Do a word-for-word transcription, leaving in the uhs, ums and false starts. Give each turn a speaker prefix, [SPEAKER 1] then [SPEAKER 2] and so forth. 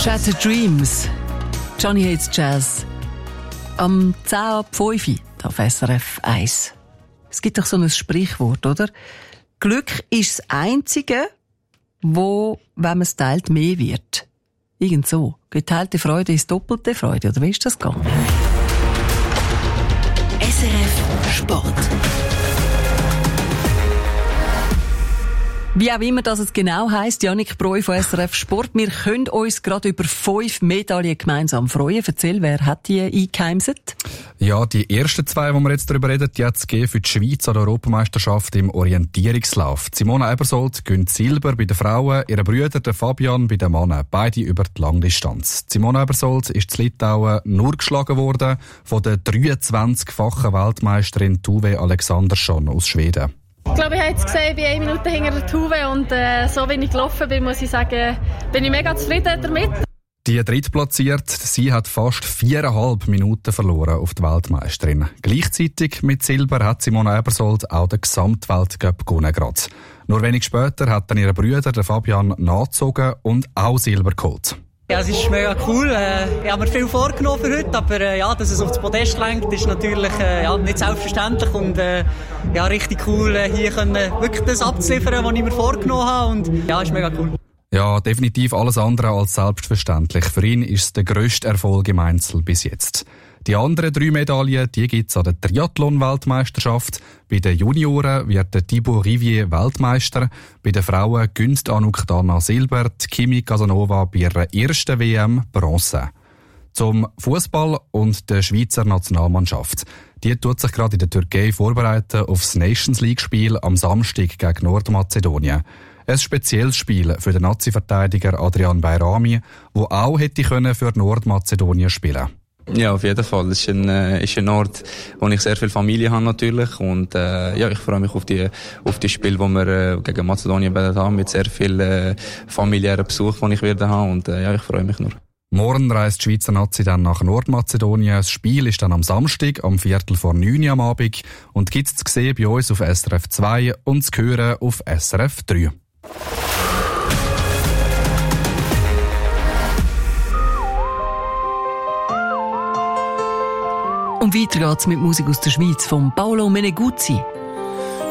[SPEAKER 1] Shattered Dreams, Johnny Hates Jazz. Am zehn ab fünf auf S R F eins. Es gibt doch so ein Sprichwort, oder? Glück ist das Einzige, wo, wenn man es teilt, mehr wird. Irgend so. Geteilte Freude ist doppelte Freude, oder wie ist das gegangen?
[SPEAKER 2] S R F Sport.
[SPEAKER 1] Wie auch immer das es genau heisst, Jannik Breu von S R F Sport. Wir können uns gerade über fünf Medaillen gemeinsam freuen. Erzähl, wer hat die eingeheimset?
[SPEAKER 3] Ja, die ersten zwei, die wir jetzt darüber reden, die hat es für die Schweiz an der Europameisterschaft im Orientierungslauf. Simona Ebersold gewinnt Silber bei den Frauen, ihre Brüder der Fabian bei den Männern, beide über die Langdistanz. Simona Ebersold ist in Litauen nur geschlagen worden von der dreiundzwanzigfachen Weltmeisterin Tuve Alexandersson aus Schweden.
[SPEAKER 4] Ich glaube, ich habe jetzt gesehen, ich bin eine Minute hinter der Tuve und äh, so wie ich gelaufen bin, muss ich sagen, bin ich mega zufrieden damit.
[SPEAKER 3] Die drittplatziert, sie hat fast viereinhalb Minuten verloren auf die Weltmeisterin. Gleichzeitig mit Silber hat Simona Ebersold auch den Gesamtweltcup gewonnen. Gerade. Nur wenig später hat dann ihre Brüder, der Fabian, nachgezogen und auch Silber geholt.
[SPEAKER 5] Ja, es ist mega cool. Ich habe mir viel vorgenommen für heute, aber äh, ja, dass es auf das Podest lenkt, ist natürlich äh, ja, nicht selbstverständlich und äh, ja, richtig cool, äh, hier können wirklich das abzuliefern, was ich mir vorgenommen habe und ja, ist mega cool.
[SPEAKER 3] Ja, definitiv alles andere als selbstverständlich. Für ihn ist es der grösste Erfolg im Einzel bis jetzt. Die anderen drei Medaillen, die gibt's an der Triathlon-Weltmeisterschaft. Bei den Junioren wird der Thibaut Rivier Weltmeister. Bei den Frauen gönnt Anouk Dana Silber, Kimi Casanova bei ihrer ersten W M Bronze. Zum Fußball und der Schweizer Nationalmannschaft. Die tut sich gerade in der Türkei vorbereiten auf das Nations League-Spiel am Samstag gegen Nordmazedonien. Ein spezielles Spiel für den Nazi-Verteidiger Adrian Bayrami, der auch hätte können für Nordmazedonien spielen.
[SPEAKER 6] Ja, auf jeden Fall. Es ist ein, äh, ist ein Ort, wo ich sehr viel Familie habe natürlich und äh, ja, ich freue mich auf die auf die Spiele, die wir äh, gegen Mazedonien werden haben, mit sehr viel äh, familiären Besuch, den ich werde haben und äh, ja, ich freue mich nur.
[SPEAKER 3] Morgen reist die Schweizer Nazi dann nach Nordmazedonien. Das Spiel ist dann am Samstag, am Viertel vor neun am Abend und gibt's zu sehen bei uns auf S R F zwei und zu hören auf S R F drei.
[SPEAKER 1] Und weiter geht's mit Musik aus der Schweiz von Paolo Meneguzzi.